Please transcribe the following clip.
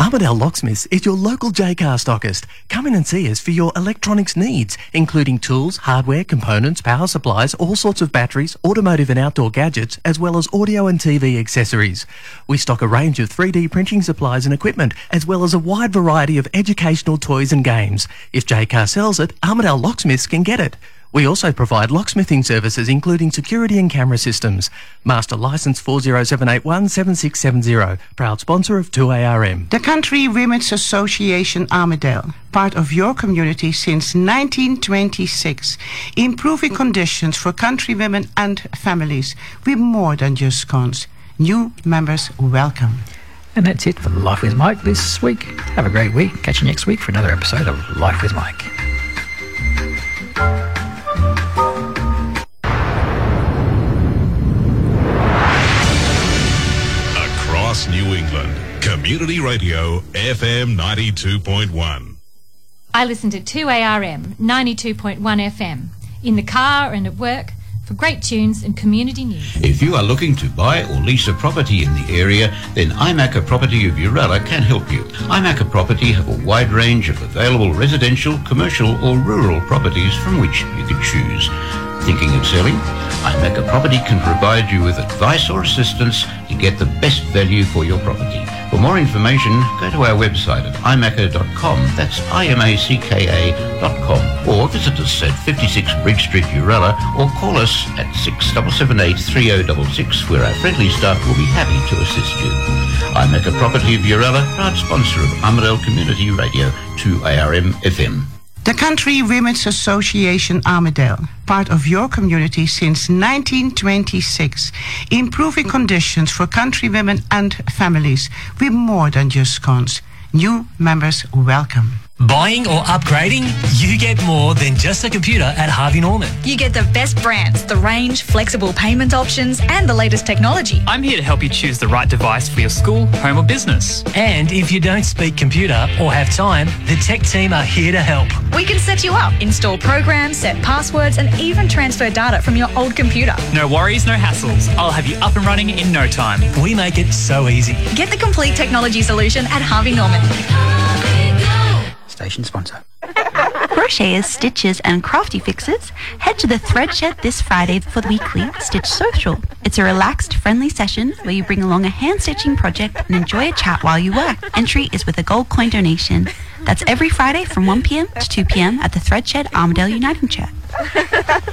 Armidale Locksmiths is your local Jaycar stockist. Come in and see us for your electronics needs, including tools, hardware, components, power supplies, all sorts of batteries, automotive and outdoor gadgets, as well as audio and TV accessories. We stock a range of 3D printing supplies and equipment, as well as a wide variety of educational toys and games. If Jaycar sells it, Armidale Locksmiths can get it. We also provide locksmithing services including security and camera systems. Master licence 40781 7670. Proud sponsor of 2ARM. The Country Women's Association Armidale, part of your community since 1926, improving conditions for country women and families. We're more than just cons. New members welcome. And that's it for Life with Mike this week. Have a great week. Catch you next week for another episode of Life with Mike. Across New England, Community Radio, FM 92.1. I listen to 2ARM 92.1 FM in the car and at work for great tunes and community news. If you are looking to buy or lease a property in the area, then IMACA Property of Uralla can help you. IMACA Property have a wide range of available residential, commercial or rural properties from which you can choose. Thinking of selling? IMACA Property can provide you with advice or assistance to get the best value for your property. For more information, go to our website at imaca.com, that's imacka.com, or visit us at 56 Bridge Street, Uralla, or call us at 6778-3066, where our friendly staff will be happy to assist you. IMACA Property of Uralla, proud sponsor of Armidale Community Radio, 2ARM FM. The Country Women's Association Armidale, part of your community since 1926, improving conditions for country women and families. We're more than just cons. New members welcome. Buying or upgrading? You get more than just a computer at Harvey Norman. You get the best brands, the range, flexible payment options, and the latest technology. I'm here to help you choose the right device for your school, home or business. And if you don't speak computer or have time, the tech team are here to help. We can set you up, install programs, set passwords, and even transfer data from your old computer. No worries, no hassles. I'll have you up and running in no time. We make it so easy. Get the complete technology solution at Harvey Norman. Station sponsor. Crocheters, stitches and crafty fixes, head to the Thread Shed this Friday for the weekly Stitch Social. It's a relaxed, friendly session where you bring along a hand-stitching project and enjoy a chat while you work. Entry is with a gold coin donation. That's every Friday from 1 p.m. to 2 p.m. at the Thread Shed, Armidale Uniting Church.